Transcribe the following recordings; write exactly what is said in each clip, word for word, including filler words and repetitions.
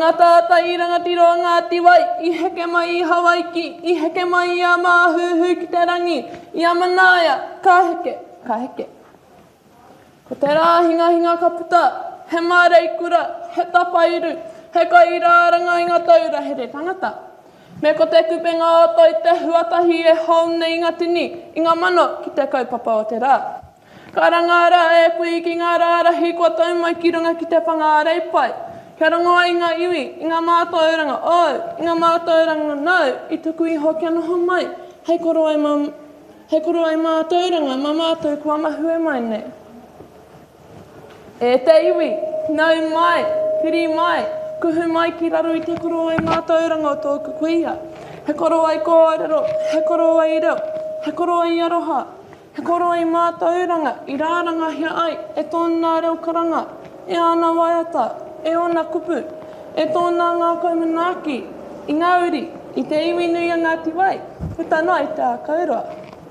ngā tātai i rangatiro ngā tiwai, i heke mai i Hawaiki, i heke mai i a māhuhu ki te rangi, i a manaia, ka heke, ka heke. Ko te rā hinga hinga ka puta, he mārei kura, he tapairu, he kairāranga i ngā taura he re tangata. Me ko te kupenga oto i te huatahi e hau nei ngā tini, i ngā mano ki te kaupapa o te rā. Ka rangara e pui ki ngā rārahi kua tau mai ki runga ki te whangārei pai. Kia rangoa i ngā iwi, i ngā mātauranga au, i ngā mātauranga nau, i tuku iho kia noho mai. Hei koro ai, ma, hei koro ai mātauranga, ma mātou kua mahu e mai nei. E te iwi, nau mai, piri mai, kuhu mai ki raro i te koro ai mātauranga o tōku kuia. He koro ai kōrero, he koro ai reo, he koro ai aroha, he koro ai mātauranga, i rāranga hia ai, e tōna reo karanga, e ana waiata, e ona kupu, e tōna ngā kaumanaaki, i Ngāuri, i te iwi nui a Ngāti Wai, puta nai te a kauroa.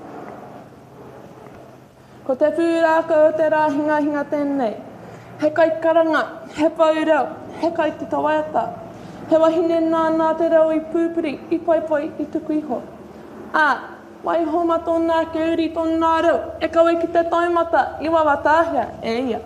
Ko te pūrāka o te rā hinga hinga tēnei, he kai karanga, he paureo, he kai te tawaiata, he wahine nānā te reo i pūpuri, i paipai, i tuku iho. Ā, wai homa tōna ke uri tōna reo, e kawe ki te taumata, i wawatāhia, e ia.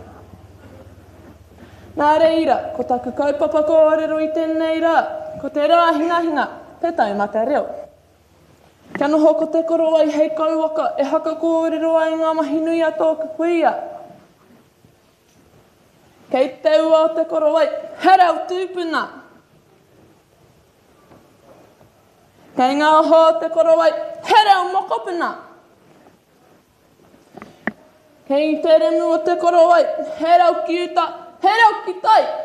Nā reira, ko taku kaupapa kōrero i tēnei rā, ko te rā hinga hinga, te taumata reo. Kia noho ko te koro ai hei kauwaka, e haka kōrero ai ngā mahi nui a tōku kuia. Kei te ua o te koro ai, he reo tūpuna. Kei ngā ho o te koro ai, he reo mokopuna. Kei te remu o te koro ai, he reo kiuta, he reo ki tai.